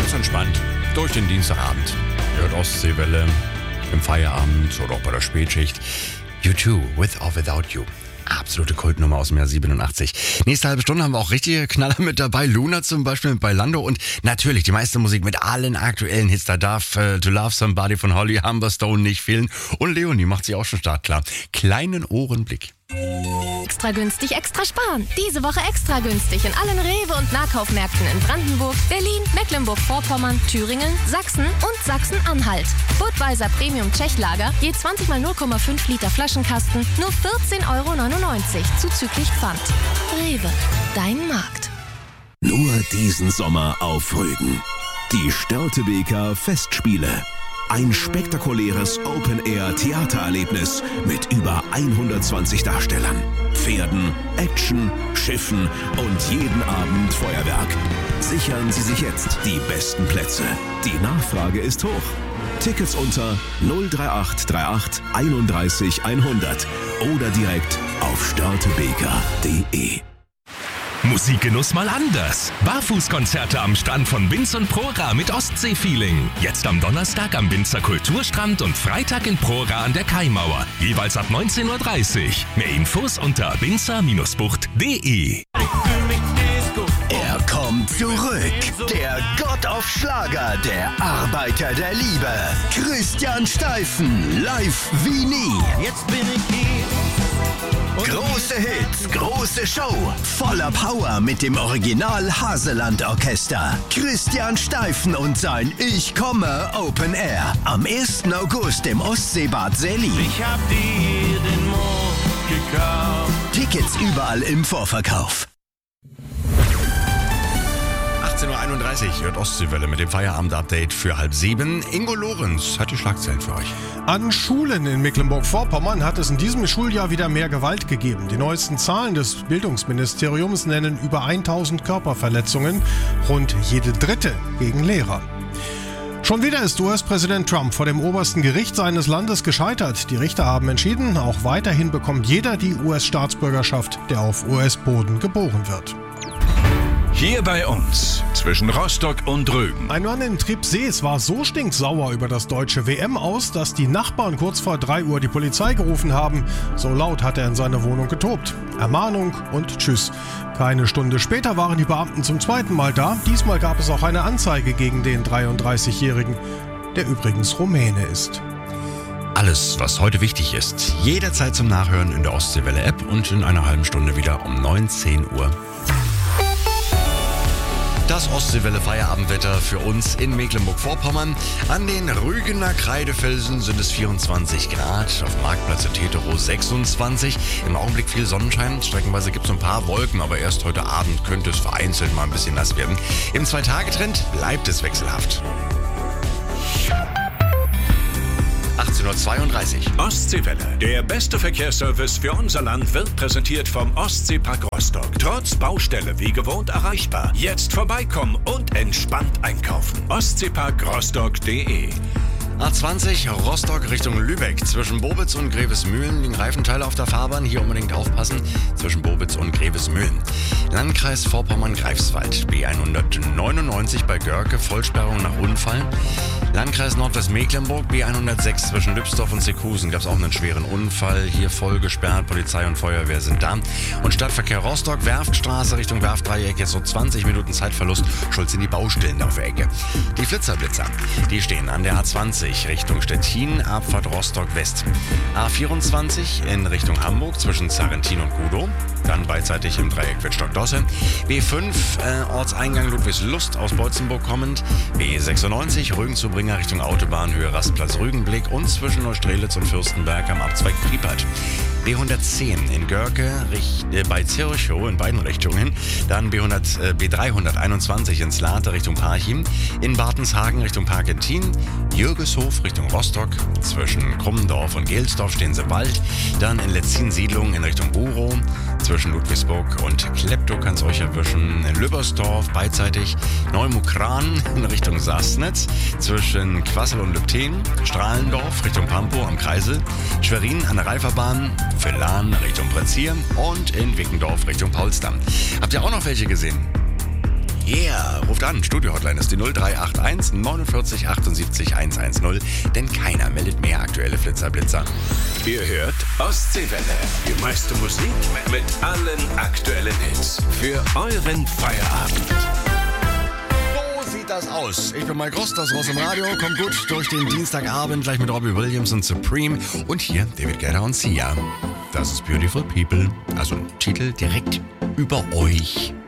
Ganz entspannt durch den Dienstagabend. Ihr hört Ostseewelle im Feierabend oder auch bei der Spätschicht. U2, With or Without You. Absolute Kultnummer aus dem Jahr 87. Nächste halbe Stunde haben wir auch richtige Knaller mit dabei. Luna zum Beispiel mit Bailando und natürlich die meiste Musik mit allen aktuellen Hits. Da darf To Love Somebody von Holly Humberstone nicht fehlen. Und Leonie macht sich auch schon startklar. Kleinen Ohrenblick. Extra günstig, extra sparen. Diese Woche extra günstig in allen Rewe- und Nahkaufmärkten in Brandenburg, Berlin, Mecklenburg-Vorpommern, Thüringen, Sachsen und Sachsen-Anhalt. Budweiser Premium Tschechlager, je 20 mal 0,5 Liter Flaschenkasten, nur 14,99 € zuzüglich Pfand. Rewe, dein Markt. Nur diesen Sommer auf Rügen. Die Störtebeker Festspiele. Ein spektakuläres Open-Air-Theatererlebnis mit über 120 Darstellern, Pferden, Action, Schiffen und jeden Abend Feuerwerk. Sichern Sie sich jetzt die besten Plätze. Die Nachfrage ist hoch. Tickets unter 03838 31 100 oder direkt auf störtebeker.de. Musikgenuss mal anders. Barfußkonzerte am Strand von Binz und Prora mit Ostsee-Feeling. Jetzt am Donnerstag am Binzer Kulturstrand und Freitag in Prora an der Kaimauer. Jeweils ab 19:30 Uhr. Mehr Infos unter binzer-bucht.de. Er kommt zurück. Der Gott auf Schlager, der Arbeiter der Liebe. Christian Steifen, live wie nie. Jetzt bin ich hier. Große Hits, große Show, voller Power mit dem Original Haseland Orchester. Christian Steifen und sein Ich komme Open Air am 1. August im Ostseebad Selli. Ich hab dir den Mond gekauft. Tickets überall im Vorverkauf. 18:31 Uhr hört Ostseewelle mit dem Feierabend-Update für 6:30. Ingo Lorenz hat die Schlagzeilen für euch. An Schulen in Mecklenburg-Vorpommern hat es in diesem Schuljahr wieder mehr Gewalt gegeben. Die neuesten Zahlen des Bildungsministeriums nennen über 1000 Körperverletzungen, rund jede dritte gegen Lehrer. Schon wieder ist US-Präsident Trump vor dem obersten Gericht seines Landes gescheitert. Die Richter haben entschieden, auch weiterhin bekommt jeder die US-Staatsbürgerschaft, der auf US-Boden geboren wird. Hier bei uns, zwischen Rostock und Rügen. Ein Mann in Tribsees war so stinksauer über das deutsche WM-Aus, dass die Nachbarn kurz vor 3 Uhr die Polizei gerufen haben. So laut hat er in seine Wohnung getobt. Ermahnung und Tschüss. Keine Stunde später waren die Beamten zum zweiten Mal da. Diesmal gab es auch eine Anzeige gegen den 33-Jährigen, der übrigens Rumäne ist. Alles, was heute wichtig ist, jederzeit zum Nachhören in der Ostseewelle-App und in einer halben Stunde wieder um 19 Uhr. Das Ostseewelle-Feierabendwetter für uns in Mecklenburg-Vorpommern. An den Rügener Kreidefelsen sind es 24 Grad, auf dem Marktplatz in Teterow 26. Im Augenblick viel Sonnenschein, streckenweise gibt es ein paar Wolken, aber erst heute Abend könnte es vereinzelt mal ein bisschen nass werden. Im 2-Tage-Trend bleibt es wechselhaft. 18:32 Uhr. Ostseewelle. Der beste Verkehrsservice für unser Land wird präsentiert vom Ostseepark Rostock. Trotz Baustelle wie gewohnt erreichbar. Jetzt vorbeikommen und entspannt einkaufen. Ostseeparkrostock.de. A20 Rostock Richtung Lübeck. Zwischen Bobitz und Grevesmühlen liegen Reifenteile auf der Fahrbahn. Hier unbedingt aufpassen. Zwischen Bobitz und Grevesmühlen. Landkreis Vorpommern-Greifswald. B199 bei Görke. Vollsperrung nach Unfall. Landkreis Nordwestmecklenburg. B106 zwischen Lübsdorf und Seekusen. Gab es auch einen schweren Unfall. Hier voll gesperrt. Polizei und Feuerwehr sind da. Und Stadtverkehr Rostock. Werftstraße Richtung Werftdreieck. Jetzt so 20 Minuten Zeitverlust. Schuld sind die Baustellen auf der Ecke. Die Flitzerblitzer. Die stehen an der A20. Richtung Stettin, Abfahrt Rostock West. A24 in Richtung Hamburg zwischen Zarrentin und Kudow. Dann beidseitig im Dreieck Wittstock-Dosse. B5 Ortseingang Ludwigslust aus Beutzenburg kommend. B96 Rügen-Zubringer Richtung Autobahn Höhe Rastplatz Rügenblick und zwischen Neustrelitz und Fürstenberg am Abzweig Priepert. B110 in Görke bei Zirchow in beiden Richtungen. Dann B321 in Slate Richtung Parchim. In Bartenshagen Richtung Parkentin. Jürgeshof Richtung Rostock. Zwischen Krummendorf und Gelsdorf stehen sie bald. Dann in Letzin-Siedlung in Richtung Burow. Zwischen Ludwigsburg und Klepto kann es euch erwischen. In Lübbersdorf beidseitig. Neumukran in Richtung Sassnitz. Zwischen Quassel und Lübten. Strahlendorf Richtung Pampo am Kreisel. Schwerin an der Reiferbahn. Villan Richtung Prezier und in Wickendorf Richtung Paulsdamm. Habt ihr auch noch welche gesehen? Yeah, ruft Ruft an, Studio-Hotline ist die 0381 49 78 110, denn keiner meldet mehr aktuelle Flitzer-Blitzer. Ihr hört Ostseewelle. Die meiste Musik mit allen aktuellen Hits. Für euren Feierabend. So sieht das aus. Ich bin Mike Ross, das Ross im Radio. Kommt gut durch den Dienstagabend, gleich mit Robbie Williams und Supreme. Und hier David Guetta und Sia. Das ist Beautiful People. Also ein Titel direkt über euch.